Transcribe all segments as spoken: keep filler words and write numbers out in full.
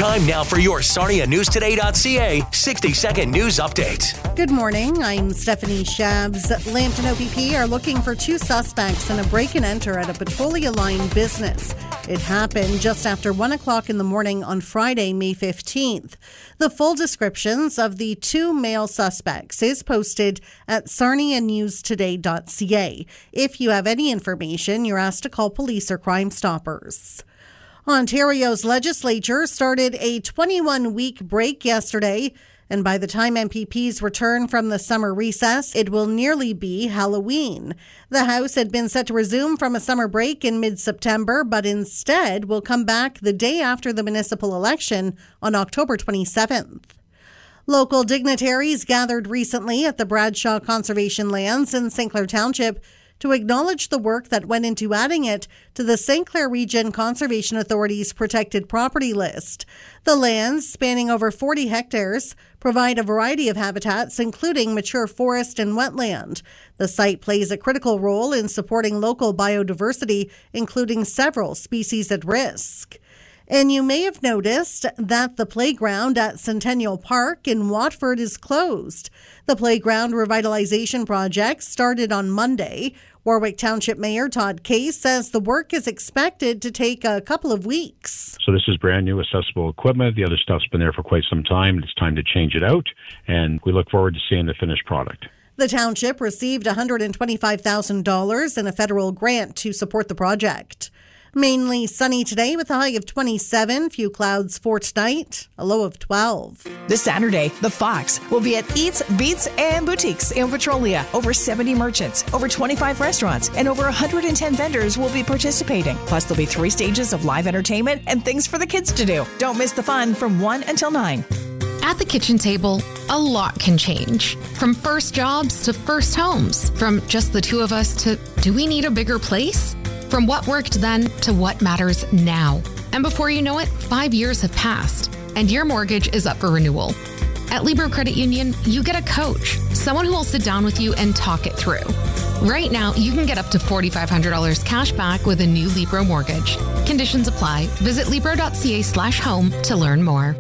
Time now for your Sarnia News Today dot C A sixty second news update. Good morning. I'm Stephanie Shabs. Lambton O P P are looking for two suspects in a break and enter at a Petrolia-Line business. It happened just after one o'clock in the morning on Friday, May fifteenth. The full descriptions of the two male suspects is posted at Sarnia News Today dot C A. If you have any information, you're asked to call police or Crime Stoppers. Ontario's legislature started a twenty-one week break yesterday, and by the time M P Ps return from the summer recess, it will nearly be Halloween. The House had been set to resume from a summer break in mid-September, but instead will come back the day after the municipal election on October twenty-seventh. Local dignitaries gathered recently at the Bradshaw Conservation Lands in Saint Clair Township to acknowledge the work that went into adding it to the Saint Clair Region Conservation Authority's protected property list. The lands, spanning over forty hectares, provide a variety of habitats, including mature forest and wetland. The site plays a critical role in supporting local biodiversity, including several species at risk. And you may have noticed that the playground at Centennial Park in Watford is closed. The playground revitalization project started on Monday. Warwick Township Mayor Todd Case says the work is expected to take a couple of weeks. So this is brand new, accessible equipment. The other stuff's been there for quite some time. It's time to change it out, and we look forward to seeing the finished product. The township received one hundred twenty-five thousand dollars in a federal grant to support the project. Mainly sunny today with a high of twenty-seven. Few clouds for tonight, a low of twelve. This Saturday, the Fox will be at Eats, Beats, and Boutiques in Petrolia. Over seventy merchants, over twenty-five restaurants, and over one hundred ten vendors will be participating. Plus, there'll be three stages of live entertainment and things for the kids to do. Don't miss the fun from one until nine. At the kitchen table, a lot can change. From first jobs to first homes. From just the two of us to, do we need a bigger place? From what worked then to what matters now. And before you know it, five years have passed, and your mortgage is up for renewal. At Libro Credit Union, you get a coach, someone who will sit down with you and talk it through. Right now, you can get up to four thousand five hundred dollars cash back with a new Libro mortgage. Conditions apply. Visit Libro.ca slash home to learn more.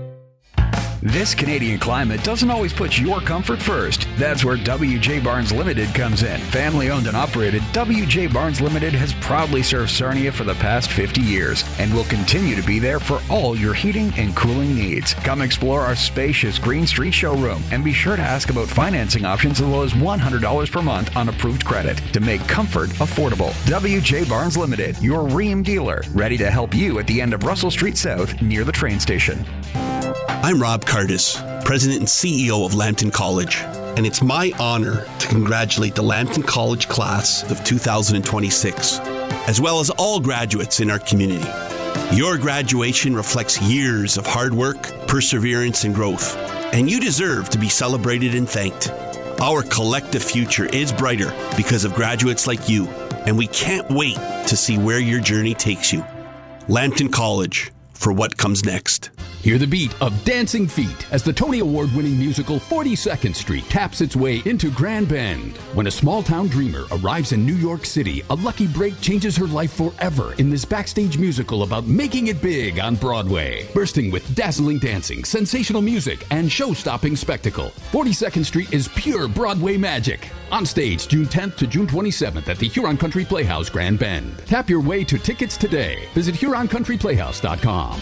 This Canadian climate doesn't always put your comfort first. That's where W J Barnes Limited comes in. Family owned and operated, W J Barnes Limited has proudly served Sarnia for the past fifty years and will continue to be there for all your heating and cooling needs. Come explore our spacious Green Street showroom and be sure to ask about financing options as low as one hundred dollars per month on approved credit to make comfort affordable. W J Barnes Limited, your Rheem dealer, ready to help you at the end of Russell Street South near the train station. I'm Rob Cardis, President and C E O of Lambton College, and it's my honor to congratulate the Lambton College class of two thousand twenty-six, as well as all graduates in our community. Your graduation reflects years of hard work, perseverance, and growth, and you deserve to be celebrated and thanked. Our collective future is brighter because of graduates like you, and we can't wait to see where your journey takes you. Lambton College, for what comes next. Hear the beat of Dancing Feet as the Tony Award-winning musical forty-second Street taps its way into Grand Bend. When a small-town dreamer arrives in New York City, a lucky break changes her life forever in this backstage musical about making it big on Broadway. Bursting with dazzling dancing, sensational music, and show-stopping spectacle, forty-second Street is pure Broadway magic. On stage June tenth to June twenty-seventh at the Huron Country Playhouse, Grand Bend. Tap your way to tickets today. Visit Huron Country Playhouse dot com.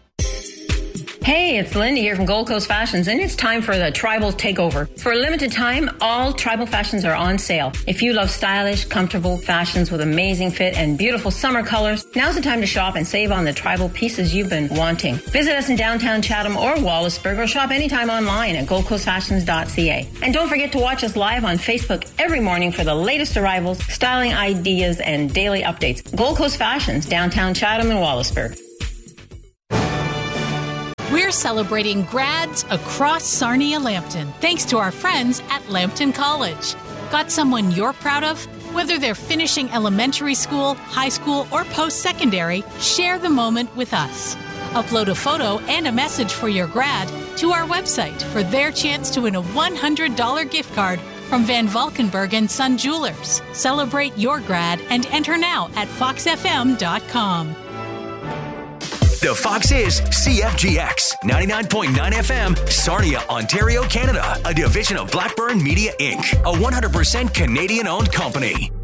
Hey, it's Lindy here from Gold Coast Fashions, and it's time for the Tribal Takeover. For a limited time, all Tribal fashions are on sale. If you love stylish, comfortable fashions with amazing fit and beautiful summer colors, now's the time to shop and save on the Tribal pieces you've been wanting. Visit us in downtown Chatham or Wallaceburg, or shop anytime online at gold coast fashions dot c a. And don't forget to watch us live on Facebook every morning for the latest arrivals, styling ideas, and daily updates. Gold Coast Fashions, downtown Chatham and Wallaceburg. We're celebrating grads across Sarnia-Lambton, thanks to our friends at Lambton College. Got someone you're proud of? Whether they're finishing elementary school, high school, or post-secondary, share the moment with us. Upload a photo and a message for your grad to our website for their chance to win a one hundred dollars gift card from Van Valkenburg and Son Jewelers. Celebrate your grad and enter now at fox f m dot com. The Fox is C F G X ninety-nine point nine F M, Sarnia, Ontario, Canada, a division of Blackburn Media Incorporated, a one hundred percent Canadian-owned company.